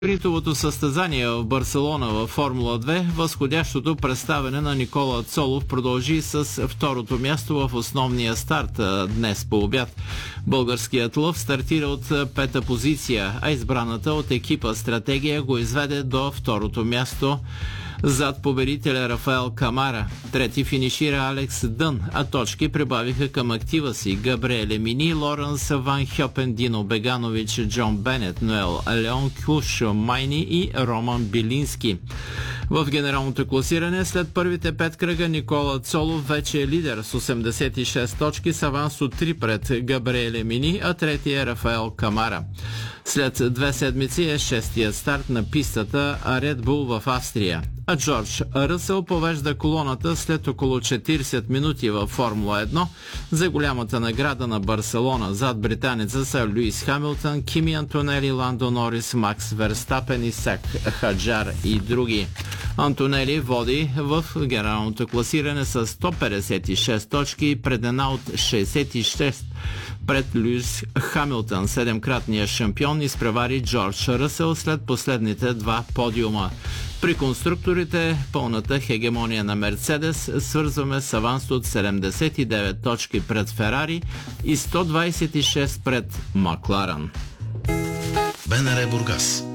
Спринтовото състезание в Барселона във Формула 2, възходящото представяне на Никола Цолов продължи с второто място в основния старт днес по обяд. Българският лъв стартира от пета позиция, а избраната от екипа стратегия го изведе до второто място зад победителя Рафаел Камара. Трети финишира Алекс Дън, а точки прибавиха към актива си Габриеле Мини, Лоренс Ван Хьопен, Дино Беганович, Джон Бенет, Ноел Леон Куш Майни и Роман Билински. В генералното класиране след първите 5 кръга Никола Цолов вече е лидер с 86 точки с аванс от 3 пред Габриеле Мини, а третия е Рафаел Камара. След 2 седмици е шестият старт на пистата Red Bull в Австрия. А Джордж Ръсъл повежда колоната след около 40 минути във Формула 1 за голямата награда на Барселона. Зад британеца са Луис Хамилтън, Кими Антонели, Ландо Норис, Макс Верстапен, Исак Хаджар и други. Антонели води в генералното класиране с 156 точки, предена от 66 пред Луис Хамилтън. Седемкратният шампион изпревари Джордж Ръсъл след последните два подиума. При конструкторите пълната хегемония на Мерцедес свързваме с аванс от 79 точки пред Ферари и 126 пред Макларен. БНР Бургас.